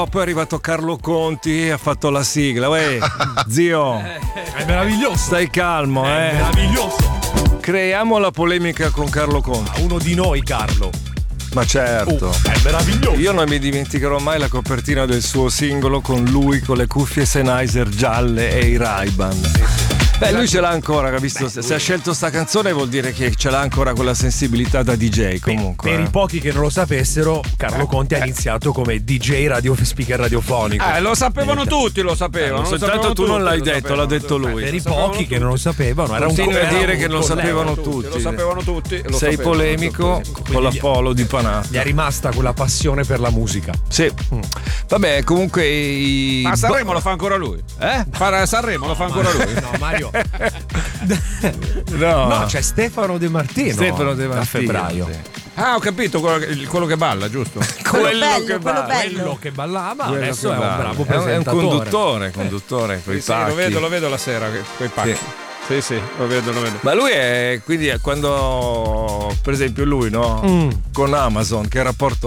Poi è arrivato Carlo Conti e ha fatto la sigla. Uè, zio, È meraviglioso. stai calmo, È meraviglioso. Creiamo la polemica con Carlo Conti. Uno di noi, Carlo. Ma certo. È meraviglioso. Io non mi dimenticherò mai la copertina del suo singolo con lui con le cuffie Sennheiser gialle e i Ray-Ban. Beh, lui ce l'ha ancora, capisco? Se ha scelto sta canzone vuol dire che ce l'ha ancora quella sensibilità da DJ comunque. Per i pochi che non lo sapessero, Carlo Conti ha iniziato come DJ speaker radiofonico. Lo sapevano tutti, lo sapevano. Soltanto tu non l'hai detto, l'ha detto lui. Per i pochi che non lo sapevano, era un Continui a dire un che lo collega. sapevano tutti. Lo sapevano tutti. Sei polemico con l'Apollo di Panà. Gli è rimasta quella passione per la musica. Sì. Vabbè, comunque Ma Sanremo lo fa ancora lui? Fare Sanremo lo fa ancora lui? No, Mario. No, No, c'è Stefano De Martino. Stefano De a Martino, febbraio. sì. Ah, ho capito, quello che balla, giusto? Quello Quello che ballava Quello adesso che è un balla. bravo È un presentatore. conduttore con i Sì, pacchi. lo vedo la sera, quei pacchi. Sì, lo vedo. Ma lui è quindi quando per esempio lui, no? Con Amazon, che rapporto